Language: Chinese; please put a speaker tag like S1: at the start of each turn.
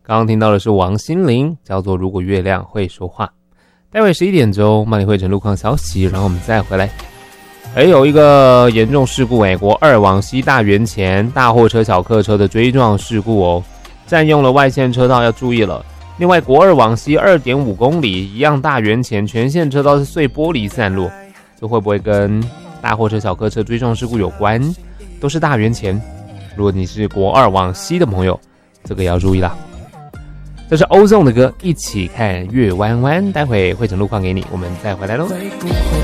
S1: 刚刚听到的是王心凌，叫做《如果月亮会说话》。待会11点钟，帮你汇整路况消息，然后我们再回来。还有一个严重事故，国二往西大园前大货车小客车的追撞事故哦，占用了外线车道，要注意了。另外，国二往西 2.5 公里，一样大园前全线车道是碎玻璃散落，这会不会跟大货车小客车追撞事故有关？都是大园前，如果你是国二往西的朋友，这个也要注意啦。这是Ozone的歌，一起看月弯弯。待会汇整路况给你，我们再回来咯。
S2: 会不会